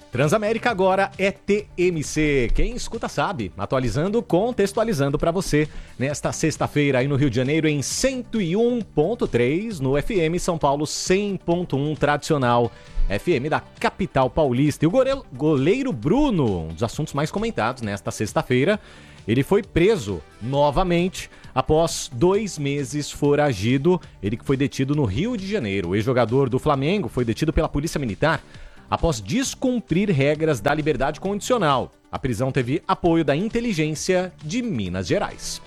Transamérica agora é TMC. Quem escuta sabe. Atualizando, contextualizando para você. Nesta sexta-feira aí no Rio de Janeiro em 101.3, no FM São Paulo 100.1 tradicional. FM da capital paulista. E o goleiro Bruno, um dos assuntos mais comentados nesta sexta-feira, ele foi preso novamente após 2 meses foragido. Ele que foi detido no Rio de Janeiro. O ex-jogador do Flamengo foi detido pela Polícia Militar após descumprir regras da liberdade condicional. A prisão teve apoio da inteligência de Minas Gerais.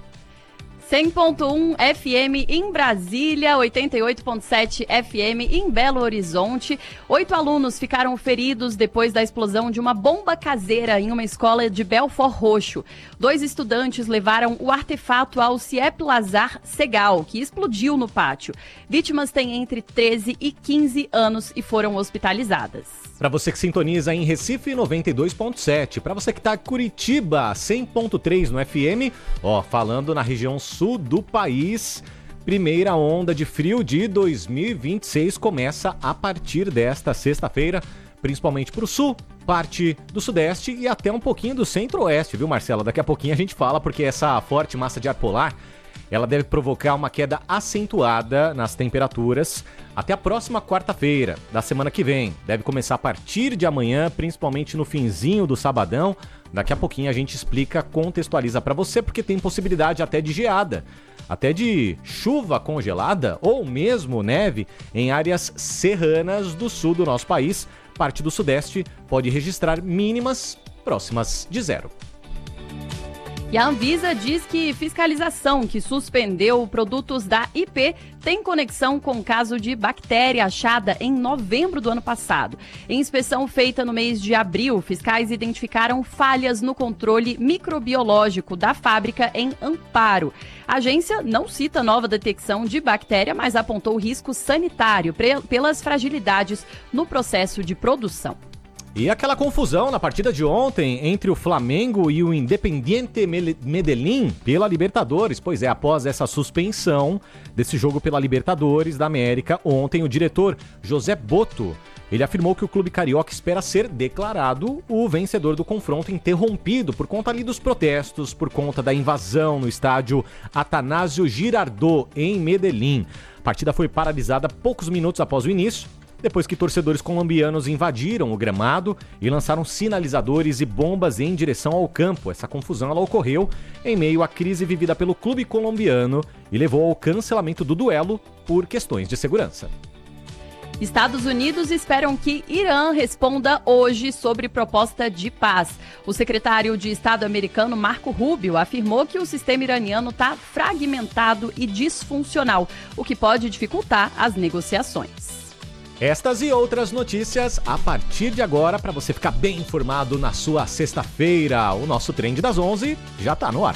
100.1 FM em Brasília, 88.7 FM em Belo Horizonte. 8 alunos ficaram feridos depois da explosão de uma bomba caseira em uma escola de Belford Roxo. 2 estudantes levaram o artefato ao CIEP Lazar Segal, que explodiu no pátio. Vítimas têm entre 13 e 15 anos e foram hospitalizadas. Para você que sintoniza em Recife 92.7, para você que está em Curitiba 100.3 no FM, falando na região sul do país, primeira onda de frio de 2026 começa a partir desta sexta-feira, principalmente para o sul, parte do sudeste e até um pouquinho do centro-oeste, viu, Marcela? Daqui a pouquinho a gente fala, porque essa forte massa de ar polar, ela deve provocar uma queda acentuada nas temperaturas até a próxima quarta-feira da semana que vem. Deve começar a partir de amanhã, principalmente no finzinho do sabadão. Daqui a pouquinho a gente explica, contextualiza para você, porque tem possibilidade até de geada, até de chuva congelada ou mesmo neve em áreas serranas do sul do nosso país. Parte do sudeste pode registrar mínimas próximas de 0. E a Anvisa diz que fiscalização que suspendeu produtos da IP tem conexão com o caso de bactéria achada em novembro do ano passado. Em inspeção feita no mês de abril, fiscais identificaram falhas no controle microbiológico da fábrica em Amparo. A agência não cita nova detecção de bactéria, mas apontou risco sanitário pelas fragilidades no processo de produção. E aquela confusão na partida de ontem entre o Flamengo e o Independiente Medellín pela Libertadores. Pois é, após essa suspensão desse jogo pela Libertadores da América, ontem o diretor José Botto, ele afirmou que o clube carioca espera ser declarado o vencedor do confronto interrompido por conta ali dos protestos, por conta da invasão no estádio Atanásio Girardot, em Medellín. A partida foi paralisada poucos minutos após o início, depois que torcedores colombianos invadiram o gramado e lançaram sinalizadores e bombas em direção ao campo. Essa confusão ela ocorreu em meio à crise vivida pelo clube colombiano e levou ao cancelamento do duelo por questões de segurança. Estados Unidos esperam que Irã responda hoje sobre proposta de paz. O secretário de Estado americano Marco Rubio afirmou que o sistema iraniano está fragmentado e disfuncional, o que pode dificultar as negociações. Estas e outras notícias a partir de agora, para você ficar bem informado na sua sexta-feira. O nosso Trend das 11 já tá no ar.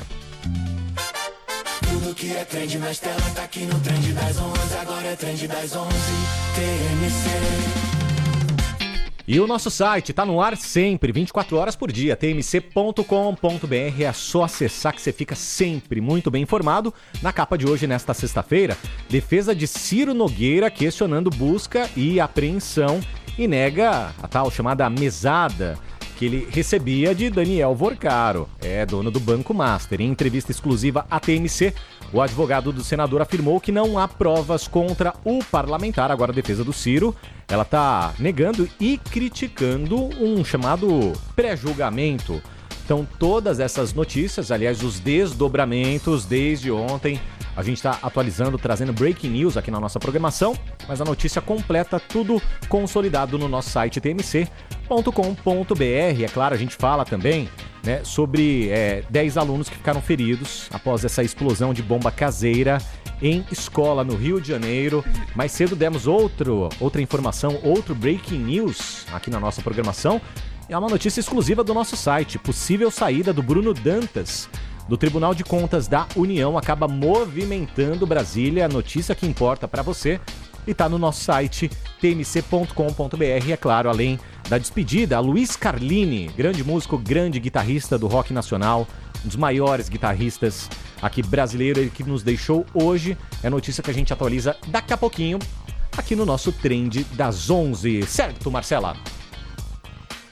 Tudo que é trend nas telas tá aqui no Trend das 11. Agora é Trend das 11, TMC. E o nosso site tá no ar sempre, 24 horas por dia, tmc.com.br. É só acessar que você fica sempre muito bem informado. Na capa de hoje, nesta sexta-feira, defesa de Ciro Nogueira questionando busca e apreensão e nega a tal chamada mesada que ele recebia de Daniel Vorcaro, dono do Banco Master. Em entrevista exclusiva à TMC, o advogado do senador afirmou que não há provas contra o parlamentar. Agora a defesa do Ciro, ela está negando e criticando um chamado pré-julgamento. Então todas essas notícias, aliás, os desdobramentos desde ontem, a gente está atualizando, trazendo breaking news aqui na nossa programação, mas a notícia completa, tudo consolidado no nosso site tmc.com.br. É claro, a gente fala também, né, sobre 10 alunos que ficaram feridos após essa explosão de bomba caseira em escola no Rio de Janeiro. Mais cedo demos outra informação, outro breaking news aqui na nossa programação. É uma notícia exclusiva do nosso site. Possível saída do Bruno Dantas do Tribunal de Contas da União acaba movimentando Brasília. A notícia que importa para você e está no nosso site tmc.com.br. É claro, além da despedida, a Luiz Carlini, grande músico, grande guitarrista do rock nacional, um dos maiores guitarristas aqui brasileiro, ele que nos deixou hoje. É notícia que a gente atualiza daqui a pouquinho aqui no nosso Trend das 11. Certo, Marcela?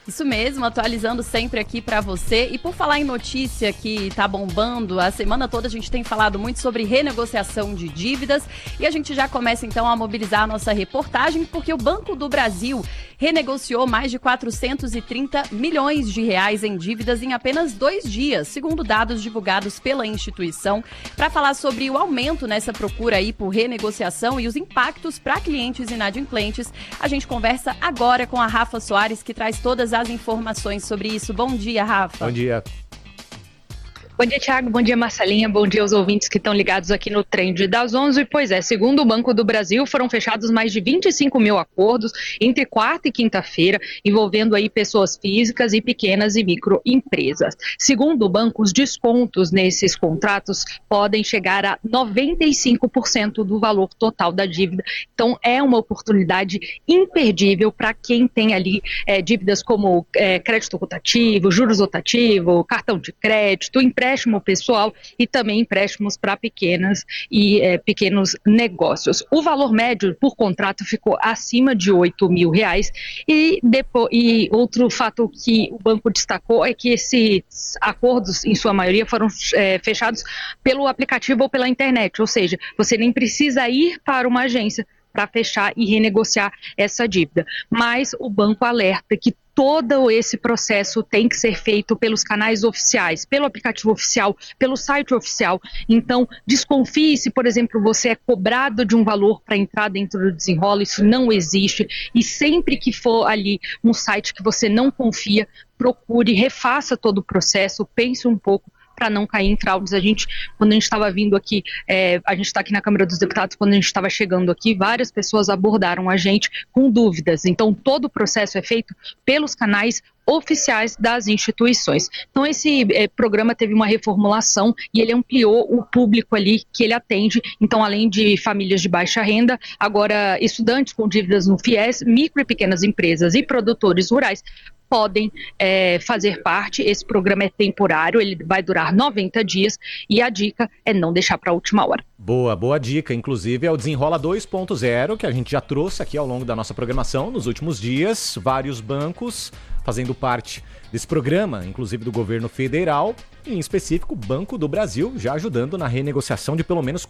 Isso mesmo, atualizando sempre aqui para você. E por falar em notícia que tá bombando, a semana toda a gente tem falado muito sobre renegociação de dívidas e a gente já começa então a mobilizar a nossa reportagem porque o Banco do Brasil renegociou mais de 430 milhões de reais em dívidas em apenas 2 dias, segundo dados divulgados pela instituição. Para falar sobre o aumento nessa procura aí por renegociação e os impactos para clientes inadimplentes, a gente conversa agora com a Rafa Soares, que traz todas as informações sobre isso. Bom dia, Rafa. Bom dia. Bom dia, Thiago. Bom dia, Marcelinha. Bom dia aos ouvintes que estão ligados aqui no Trend das 11. Pois é, segundo o Banco do Brasil, foram fechados mais de 25 mil acordos entre quarta e quinta-feira, envolvendo aí pessoas físicas e pequenas e microempresas. Segundo o banco, os descontos nesses contratos podem chegar a 95% do valor total da dívida. Então, é uma oportunidade imperdível para quem tem ali dívidas como crédito rotativo, juros rotativo, cartão de crédito, empréstimo pessoal e também empréstimos para pequenas e pequenos negócios. O valor médio por contrato ficou acima de R$8 mil e outro fato que o banco destacou é que esses acordos, em sua maioria, foram fechados pelo aplicativo ou pela internet, ou seja, você nem precisa ir para uma agência para fechar e renegociar essa dívida. Mas o banco alerta que todo esse processo tem que ser feito pelos canais oficiais, pelo aplicativo oficial, pelo site oficial. Então, desconfie se, por exemplo, você é cobrado de um valor para entrar dentro do Desenrola, isso não existe. E sempre que for ali um site que você não confia, procure, refaça todo o processo, pense um pouco para não cair em fraudes. Quando a gente estava vindo aqui, a gente está aqui na Câmara dos Deputados, quando a gente estava chegando aqui, várias pessoas abordaram a gente com dúvidas. Então, todo o processo é feito pelos canais oficiais das instituições. Então, esse programa teve uma reformulação e ele ampliou o público ali que ele atende. Então, além de famílias de baixa renda, agora estudantes com dívidas no FIES, micro e pequenas empresas e produtores rurais podem fazer parte. Esse programa é temporário, ele vai durar 90 dias e a dica é não deixar para a última hora. Boa dica. Inclusive é o Desenrola 2.0 que a gente já trouxe aqui ao longo da nossa programação nos últimos dias. Vários bancos fazendo parte desse programa, inclusive do governo federal, e em específico o Banco do Brasil, já ajudando na renegociação de pelo menos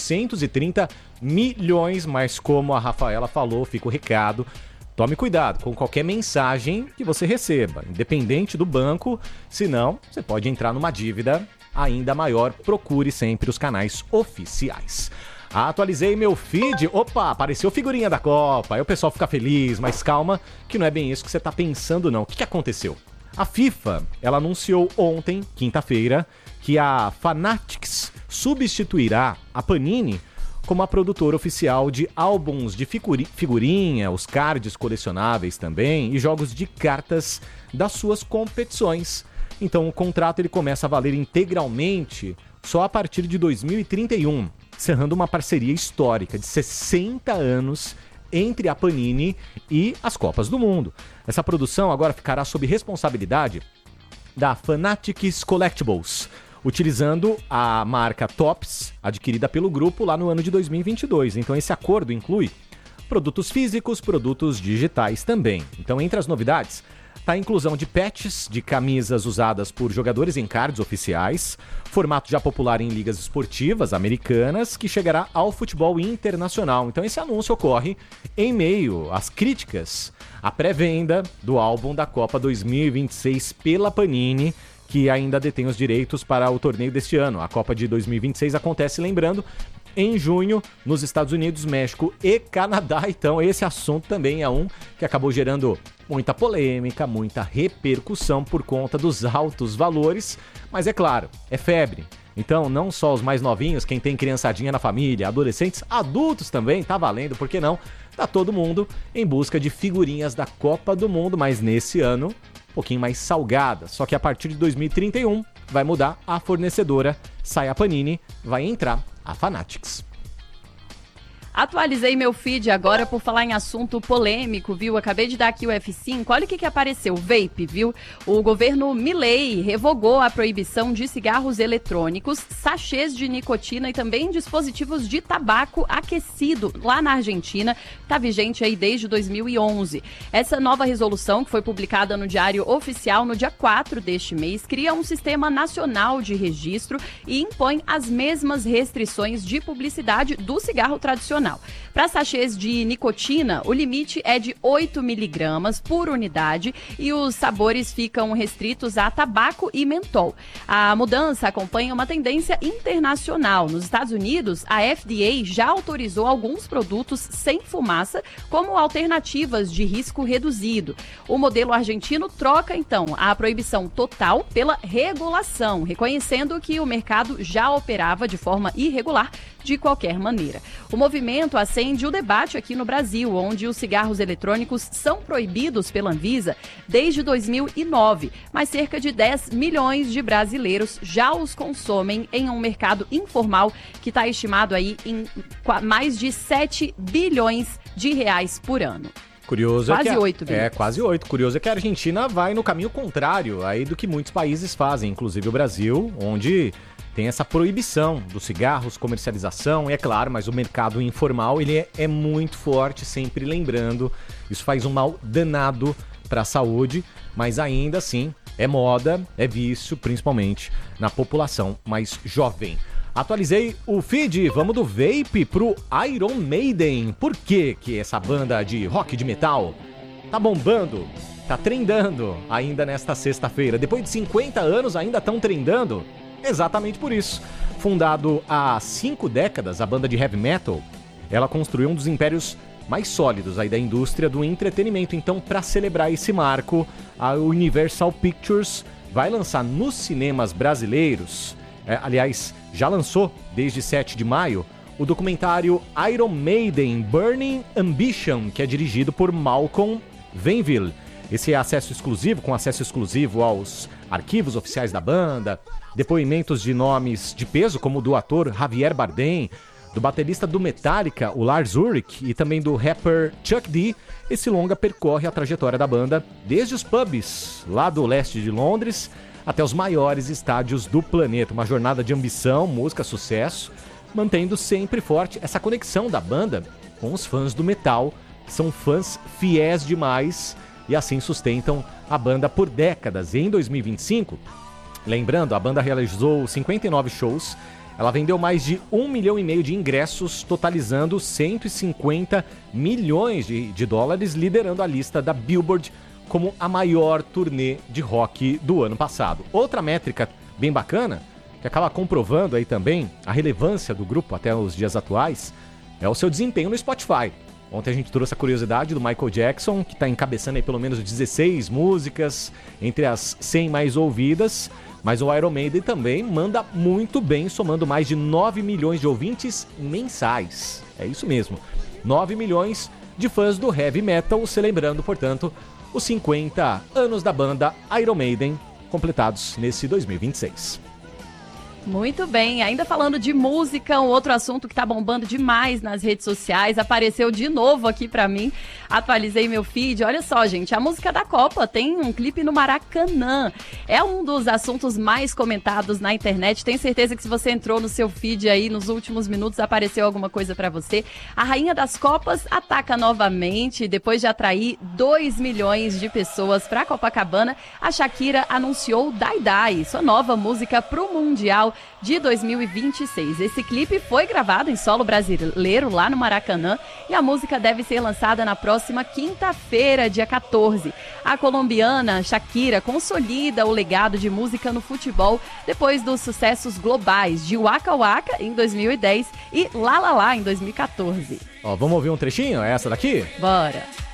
430 milhões. Mas como a Rafaela falou, fica o recado: tome cuidado com qualquer mensagem que você receba, independente do banco, senão você pode entrar numa dívida ainda maior. Procure sempre os canais oficiais. Atualizei meu feed, opa, apareceu figurinha da Copa, aí o pessoal fica feliz, mas calma que não é bem isso que você está pensando não. O que aconteceu? A FIFA, ela anunciou ontem, quinta-feira, que a Fanatics substituirá a Panini como a produtora oficial de álbuns de figurinha, os cards colecionáveis também e jogos de cartas das suas competições. Então o contrato ele começa a valer integralmente só a partir de 2031, encerrando uma parceria histórica de 60 anos entre a Panini e as Copas do Mundo. Essa produção agora ficará sob responsabilidade da Fanatics Collectibles, utilizando a marca Topps, adquirida pelo grupo lá no ano de 2022. Então esse acordo inclui produtos físicos, produtos digitais também. Então entre as novidades está a inclusão de patches de camisas usadas por jogadores em cards oficiais, formato já popular em ligas esportivas americanas, que chegará ao futebol internacional. Então esse anúncio ocorre em meio às críticas à pré-venda do álbum da Copa 2026 pela Panini, que ainda detém os direitos para o torneio deste ano. A Copa de 2026 acontece, lembrando, em junho, nos Estados Unidos, México e Canadá. Então, esse assunto também é um que acabou gerando muita polêmica, muita repercussão por conta dos altos valores. Mas é claro, é febre. Então, não só os mais novinhos, quem tem criançadinha na família, adolescentes, adultos também, tá valendo, por que não? Tá todo mundo em busca de figurinhas da Copa do Mundo, mas nesse ano um pouquinho mais salgada. Só que a partir de 2031 vai mudar a fornecedora, sai a Panini, vai entrar a Fanatics. Atualizei meu feed agora por falar em assunto polêmico, viu? Acabei de dar aqui o F5. Olha o que apareceu. Vape, viu? O governo Milei revogou a proibição de cigarros eletrônicos, sachês de nicotina e também dispositivos de tabaco aquecido lá na Argentina. Está vigente aí desde 2011. Essa nova resolução, que foi publicada no Diário Oficial no dia 4 deste mês, cria um sistema nacional de registro e impõe as mesmas restrições de publicidade do cigarro tradicional. Para sachês de nicotina, o limite é de 8 miligramas por unidade e os sabores ficam restritos a tabaco e mentol. A mudança acompanha uma tendência internacional. Nos Estados Unidos, a FDA já autorizou alguns produtos sem fumaça como alternativas de risco reduzido. O modelo argentino troca, então, a proibição total pela regulação, reconhecendo que o mercado já operava de forma irregular de qualquer maneira. O movimento acende o debate aqui no Brasil, onde os cigarros eletrônicos são proibidos pela Anvisa desde 2009, mas cerca de 10 milhões de brasileiros já os consomem em um mercado informal que está estimado aí em mais de 7 bilhões de reais por ano. Curioso quase é que 8 bilhões. Quase 8. Curioso é que a Argentina vai no caminho contrário aí do que muitos países fazem, inclusive o Brasil, onde tem essa proibição dos cigarros, comercialização, e é claro, mas o mercado informal ele é muito forte, sempre lembrando, isso faz um mal danado para a saúde, mas ainda assim é moda, é vício, principalmente na população mais jovem. Atualizei o feed, vamos do vape pro Iron Maiden. Por que essa banda de rock de metal tá bombando, tá trendando ainda nesta sexta-feira? Depois de 50 anos ainda estão trendando? Exatamente por isso. Fundado há 5 décadas, a banda de heavy metal, ela construiu um dos impérios mais sólidos aí da indústria do entretenimento. Então, para celebrar esse marco, a Universal Pictures vai lançar nos cinemas brasileiros, aliás, já lançou desde 7 de maio, o documentário Iron Maiden Burning Ambition, que é dirigido por Malcolm Venville. Esse é acesso exclusivo aos arquivos oficiais da banda, depoimentos de nomes de peso, como o do ator Javier Bardem, do baterista do Metallica, o Lars Ulrich, e também do rapper Chuck D. Esse longa percorre a trajetória da banda desde os pubs lá do leste de Londres até os maiores estádios do planeta. Uma jornada de ambição, música, sucesso, mantendo sempre forte essa conexão da banda com os fãs do metal, que são fãs fiéis demais e assim sustentam a banda por décadas. E em 2025, lembrando, a banda realizou 59 shows, ela vendeu mais de 1,5 milhão de ingressos, totalizando 150 milhões de dólares, liderando a lista da Billboard como a maior turnê de rock do ano passado. Outra métrica bem bacana, que acaba comprovando aí também a relevância do grupo até os dias atuais, é o seu desempenho no Spotify. Ontem a gente trouxe a curiosidade do Michael Jackson, que está encabeçando aí pelo menos 16 músicas entre as 100 mais ouvidas, mas o Iron Maiden também manda muito bem, somando mais de 9 milhões de ouvintes mensais. É isso mesmo, 9 milhões de fãs do heavy metal, celebrando, portanto, os 50 anos da banda Iron Maiden, completados nesse 2026. Muito bem, ainda falando de música, um outro assunto que tá bombando demais nas redes sociais, apareceu de novo aqui pra mim, atualizei meu feed, olha só gente, a música da Copa tem um clipe no Maracanã, é um dos assuntos mais comentados na internet, tenho certeza que se você entrou no seu feed aí nos últimos minutos, apareceu alguma coisa pra você. A rainha das Copas ataca novamente, depois de atrair 2 milhões de pessoas pra Copacabana, a Shakira anunciou Dai Dai, sua nova música pro Mundial de 2026. Esse clipe foi gravado em solo brasileiro lá no Maracanã e a música deve ser lançada na próxima quinta-feira, dia 14. A colombiana Shakira consolida o legado de música no futebol depois dos sucessos globais de Waka Waka em 2010 e La La La em 2014. Ó, vamos ouvir um trechinho? É essa daqui? Bora!